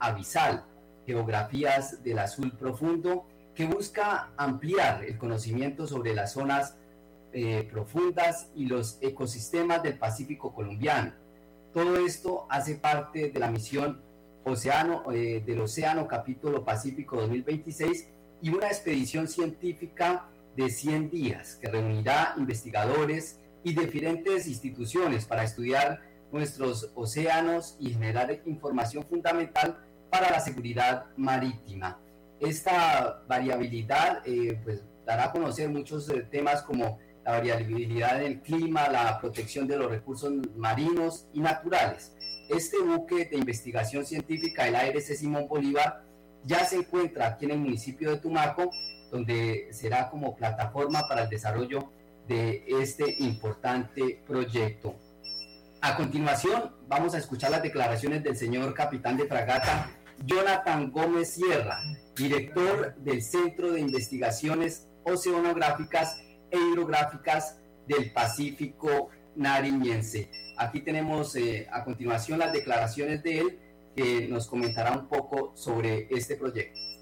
Abisal, Geografías del Azul Profundo, que busca ampliar el conocimiento sobre las zonas profundas y los ecosistemas del Pacífico colombiano. Todo esto hace parte de la misión del Océano Capítulo Pacífico 2026 y una expedición científica de 100 días que reunirá investigadores y diferentes instituciones para estudiar nuestros océanos y generar información fundamental para la seguridad marítima. Esta variabilidad pues dará a conocer muchos temas como la variabilidad del clima, la protección de los recursos marinos y naturales. Este buque de investigación científica, el ARC Simón Bolívar, ya se encuentra aquí en el municipio de Tumaco, donde será como plataforma para el desarrollo de este importante proyecto. A continuación, vamos a escuchar las declaraciones del señor capitán de fragata Jonathan Gómez Sierra, director del Centro de Investigaciones Oceanográficas e Hidrográficas del Pacífico Nariñense. Aquí tenemos a continuación las declaraciones de él, que nos comentará un poco sobre este proyecto.